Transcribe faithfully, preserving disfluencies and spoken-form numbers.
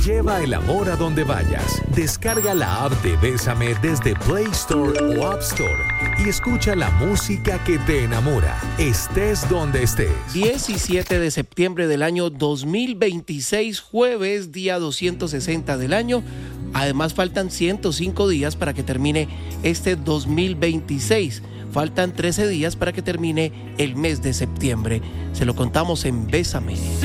Lleva el amor a donde vayas. Descarga la app de Bésame desde Play Store o App Store y escucha la música que te enamora, estés donde estés. diecisiete de septiembre del año dos mil veintiséis, jueves, día doscientos sesenta del año. Además, faltan ciento cinco días para que termine este dos mil veintiséis. Faltan trece días para que termine el mes de septiembre. Se lo contamos en Bésame.